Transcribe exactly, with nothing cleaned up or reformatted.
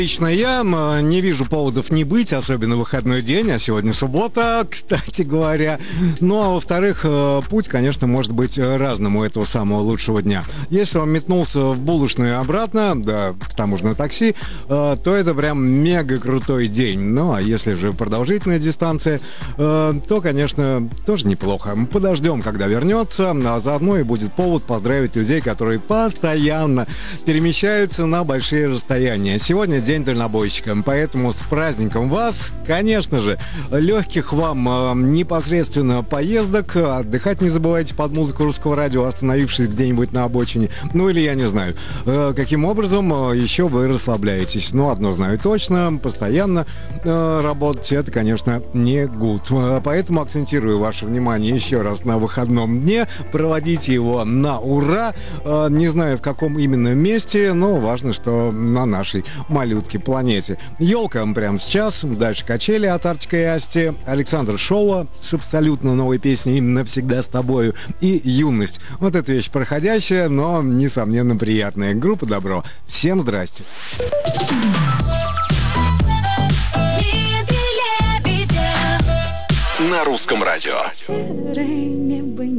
Лично я не вижу поводов не быть, особенно в выходной день, а сегодня суббота, кстати говоря. Ну, а во-вторых, путь, конечно, может быть разным у этого самого лучшего дня. Если он метнулся в булочную и обратно, да, к тому же на такси, то это прям мега крутой день. Ну, а если же продолжительная дистанция, то, конечно, тоже неплохо. Подождем, когда вернется, а заодно и будет повод поздравить людей, которые постоянно перемещаются на большие расстояния. Сегодня день дальнобойщика, поэтому с праздником вас, конечно же, легких вам э, непосредственно поездок. Отдыхать не забывайте под музыку русского радио, остановившись где-нибудь на обочине. Ну или я не знаю, э, каким образом э, еще вы расслабляетесь. Но одно знаю точно, постоянно э, работать это, конечно, не good. Поэтому акцентирую ваше внимание еще раз на выходном дне. Проводите его на ура. Э, не знаю, в каком именно месте, но важно, что на нашей малютке планете. Елка прямо сейчас. Дальше качели от Артика и Асти. Александр Шоуа с абсолютно новой песней «Навсегда с тобою». И «Юность». Вот эта вещь проходящая, но, несомненно, приятная. Группа «Добро». Всем здрасте. На русском радио. Серое небо